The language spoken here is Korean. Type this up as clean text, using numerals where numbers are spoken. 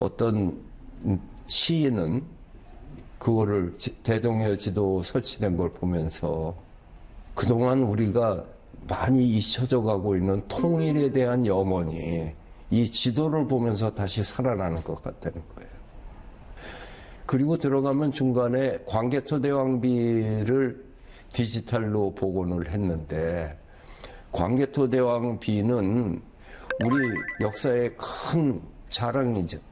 어떤 시인은 그거를 대동여 지도 설치된 걸 보면서 그동안 우리가 많이 잊혀져 가고 있는 통일에 대한 염원이 이 지도를 보면서 다시 살아나는 것 같다는 거예요. 그리고 들어가면 중간에 광개토대왕비를 디지털로 복원을 했는데, 광개토대왕비는 우리 역사의 큰 자랑이죠.